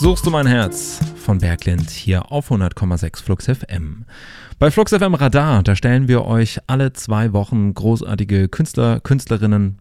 Suchst du mein Herz von Berglind hier auf 100,6 Flux FM. Bei Flux FM Radar, da stellen wir euch alle 2 Wochen großartige Künstler, Künstlerinnen